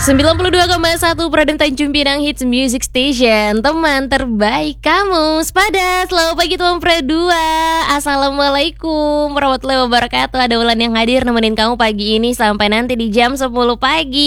92,1 Pradem Tanjung Pinang Hits Music Station. Teman terbaik kamu. Sepada, selamat pagi teman Pradua. Assalamualaikum warahmatullahi wabarakatuh. Ada Ulan yang hadir nemenin kamu pagi ini sampai nanti di jam 10 pagi.